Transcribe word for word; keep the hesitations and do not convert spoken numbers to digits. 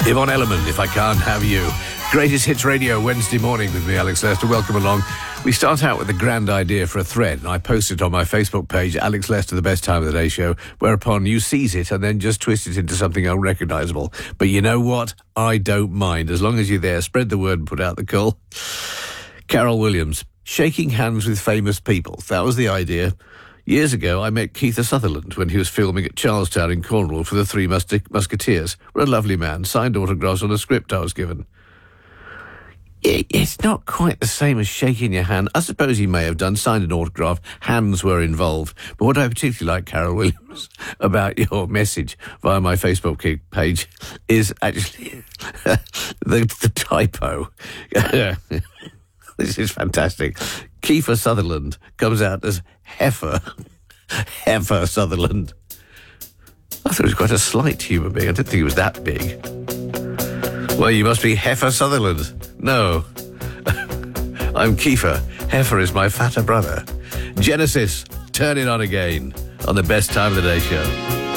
Yvonne Elliman, If I Can't Have You. Greatest Hits Radio, Wednesday morning with me, Alex Lester. Welcome along. We start out with a grand idea for a thread, and I post it on my Facebook page, Alex Lester, The Best Time of the Day Show, whereupon you seize it and then just twist it into something unrecognisable. But you know what? I don't mind. As long as you're there, spread the word and put out the call. Carol Williams, shaking hands with famous people. That was the idea. Years ago, I met Kiefer Sutherland when he was filming at Charlestown in Cornwall for the Three Mus- Musketeers. What a lovely man. Signed autographs on a script I was given. It's not quite the same as shaking your hand. I suppose he may have done, signed an autograph, hands were involved. But what I particularly like, Carol Williams, about your message via my Facebook page is actually the, the typo. This is fantastic. Kiefer Sutherland comes out as Heifer. Heifer Sutherland. I thought he was quite a slight human being. I didn't think he was that big. Well, you must be Heifer Sutherland. No. I'm Kiefer. Heifer is my fatter brother. Genesis, Turn It On Again on the Best Time of the Day Show.